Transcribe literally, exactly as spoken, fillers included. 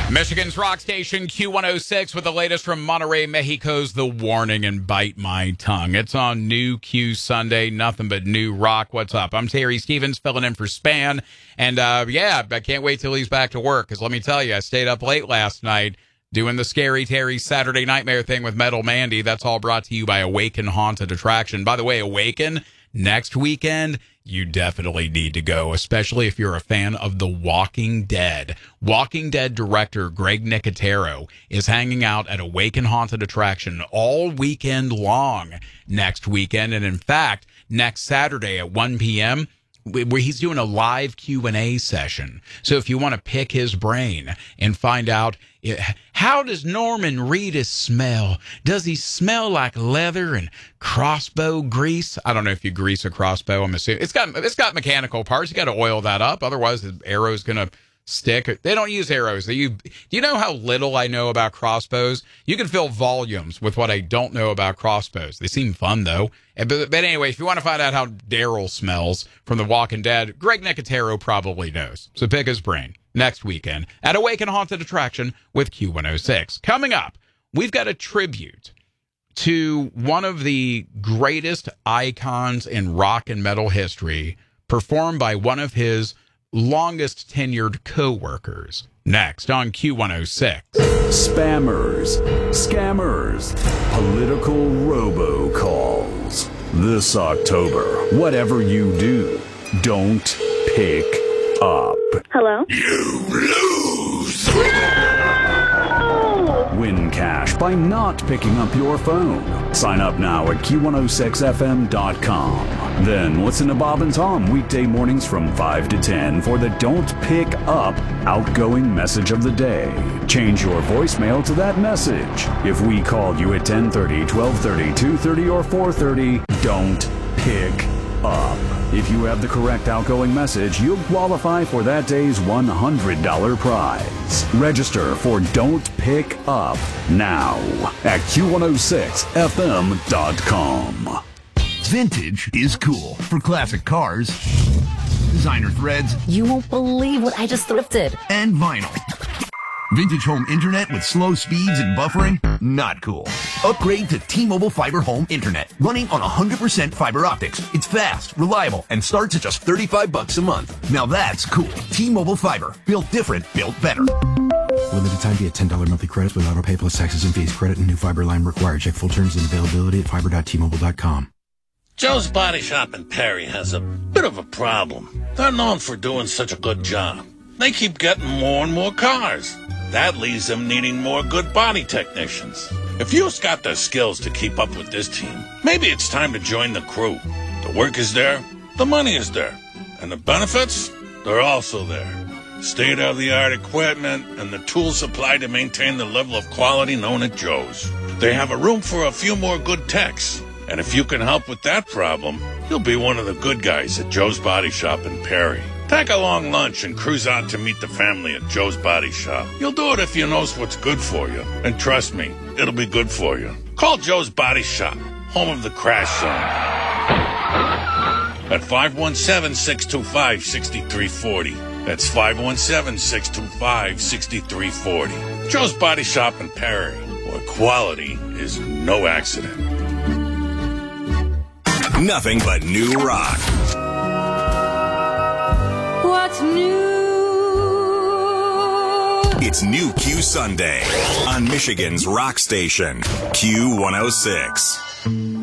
Michigan's rock station Q one oh six with the latest from Monterrey, Mexico's The Warning and Bite My Tongue. It's on New Q Sunday, nothing but new rock. What's up? I'm Terry Stevens, filling in for Span. And, uh, yeah, I can't wait till he's back to work, because let me tell you, I stayed up late last night doing the Scary Terry Saturday Nightmare thing with Metal Mandy. That's all brought to you by Awaken Haunted Attraction. By the way, Awaken, next weekend, you definitely need to go, especially if you're a fan of The Walking Dead. Walking Dead director Greg Nicotero is hanging out at Awaken Haunted Attraction all weekend long next weekend. And in fact, next Saturday at one p.m., where he's doing a live Q and A session. So if you want to pick his brain and find out, how does Norman Reedus smell? Does he smell like leather and crossbow grease? I don't know if you grease a crossbow. I'm assuming it's got it's got mechanical parts. You got to oil that up, otherwise the arrow's gonna stick. They don't use arrows. They use, do you know how little I know about crossbows? You can fill volumes with what I don't know about crossbows. They seem fun, though. But, but anyway, if you want to find out how Daryl smells from The Walking Dead, Greg Nicotero probably knows. So pick his brain next weekend at Awaken Haunted Attraction with Q one oh six. Coming up, we've got a tribute to one of the greatest icons in rock and metal history, performed by one of his longest tenured co-workers. Next on Q one oh six. Spammers, scammers, political robocalls. This October, whatever you do, don't pick up. Hello? You lose! Win cash by not picking up your phone. Sign up now at Q one oh six F M dot com. Then listen to Bob and Tom weekday mornings from five to ten for the Don't Pick Up outgoing message of the day. Change your voicemail to that message. If we called you at ten thirty, twelve thirty, two thirty, or four thirty, don't pick up. If you have the correct outgoing message, you'll qualify for that day's one hundred dollars prize. Register for Don't Pick Up now at Q one oh six F M dot com. Vintage is cool for classic cars, designer threads, you won't believe what I just thrifted, and vinyl. Vintage home internet with slow speeds and buffering? Not cool. Upgrade to T-Mobile Fiber Home Internet, running on one hundred percent fiber optics. It's fast, reliable, and starts at just thirty-five bucks a month. Now that's cool. T-Mobile Fiber. Built different, built better. Limited time via ten dollars monthly credits with auto pay plus taxes and fees. Credit and new fiber line required. Check full terms and availability at fiber dot t mobile dot com. Joe's Body Shop in Perry has a bit of a problem. They're known for doing such a good job. They keep getting more and more cars. That leaves them needing more good body technicians. If you've got the skills to keep up with this team, maybe it's time to join the crew. The work is there, the money is there, and the benefits, they're also there. State-of-the-art equipment and the tools supplied to maintain the level of quality known at Joe's. They have a room for a few more good techs. And if you can help with that problem, you'll be one of the good guys at Joe's Body Shop in Perry. Take a long lunch and cruise out to meet the family at Joe's Body Shop. You'll do it if you know what's good for you. And trust me, it'll be good for you. Call Joe's Body Shop, home of the Crash Zone, at five one seven, six two five, six three four zero. That's five one seven, six two five, six three four zero. Joe's Body Shop in Perry, where quality is no accident. Nothing but new rock. What's new? It's New Q Sunday on Michigan's rock station, Q one oh six.